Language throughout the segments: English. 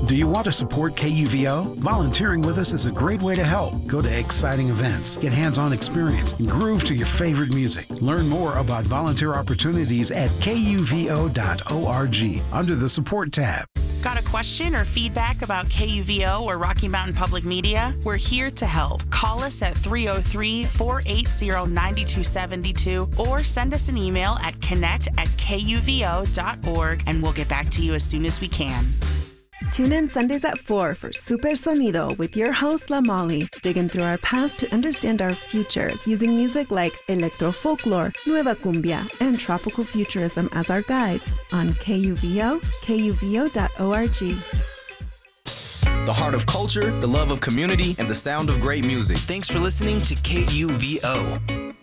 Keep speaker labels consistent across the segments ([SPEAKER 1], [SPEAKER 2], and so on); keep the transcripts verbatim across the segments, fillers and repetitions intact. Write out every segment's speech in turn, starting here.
[SPEAKER 1] Do you want to support K U V O? Volunteering with us is a great way to help. Go to exciting events, get hands-on experience, and groove to your favorite music. Learn more about volunteer opportunities at K U V O dot org under the Support tab.
[SPEAKER 2] Got a question or feedback about K U V O or Rocky Mountain Public Media? We're here to help. Call us at three oh three, four eight zero, nine two seven two or send us an email at connect at K U V O dot org and we'll get back to you as soon as we can.
[SPEAKER 3] Tune in Sundays at four for Super Sonido with your host, La Molly, digging through our past to understand our futures using music like electro folklore, nueva cumbia, and tropical futurism as our guides on K U V O, K U V O dot org.
[SPEAKER 4] The heart of culture, the love of community, and the sound of great music.
[SPEAKER 5] Thanks for listening to K U V O.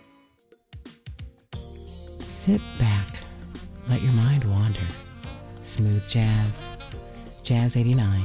[SPEAKER 6] Sit back, let your mind wander. Smooth jazz. Jazz eighty-nine.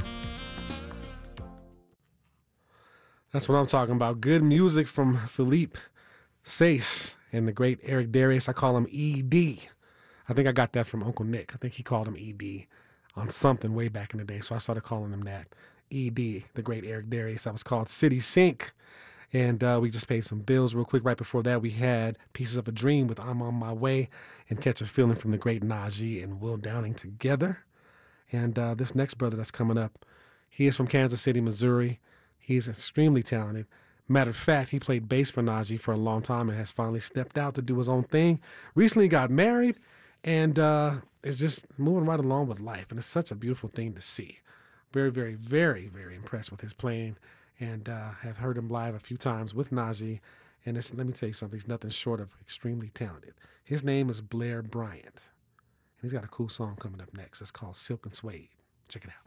[SPEAKER 7] That's what I'm talking about. Good music from Philippe Sace and the great Eric Darius. I call him E D. I think I got that from Uncle Nick. I think he called him E D on something way back in the day, so I started calling him that. E D, the great Eric Darius. That was called City Sync. And uh, we just paid some bills real quick. Right before that, we had Pieces of a Dream with I'm On My Way and Catch a Feeling from the great Najee and Will Downing together. And uh, this next brother that's coming up, he is from Kansas City, Missouri. He's extremely talented. Matter of fact, he played bass for Najee for a long time and has finally stepped out to do his own thing. Recently got married and uh, is just moving right along with life. And it's such a beautiful thing to see. Very, very, very, very impressed with his playing and uh, have heard him live a few times with Najee. And it's, let me tell you something, he's nothing short of extremely talented. His name is Blair Bryant. He's got a cool song coming up next. It's called Silk and Suede. Check it out.